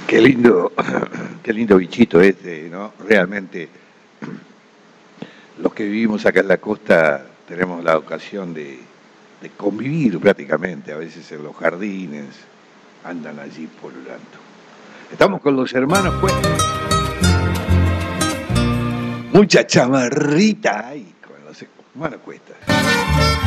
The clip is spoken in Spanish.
Qué lindo, qué lindo bichito este, ¿no? Realmente, los que vivimos acá en la costa tenemos la ocasión de convivir prácticamente, a veces en los jardines, andan allí polulando. Estamos con los hermanos Cuesta. Mucha chamarrita ahí con los hermanos Cuesta.